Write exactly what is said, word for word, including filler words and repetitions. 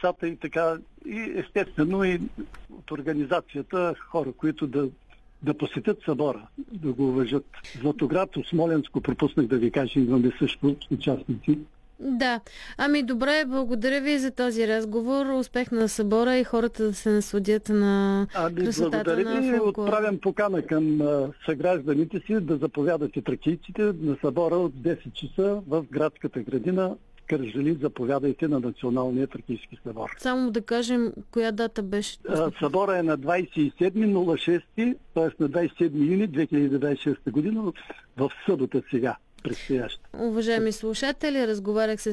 децата и така. И естествено и от организацията хора, които да, да посетят събора, да го уважат. Златоград, от Смолянско, пропуснах да ви кажа, имаме също участници. Да. Ами добре, благодаря ви за този разговор. Успех на събора и хората да се насладят на ами, красотата благодаря ви. на фолклора. Отправям покана към а, съгражданите си да заповядате тракийците на събора от десет часа в градската градина. Кърджали, заповядайте на Националния тракийски събор. Само да кажем, коя дата беше? А, събора е на двадесет и седми юни, т.е. на двадесет и седми юни две хиляди двадесет и шеста година, в събота сега, предстояща. Уважаеми слушатели, разговарях с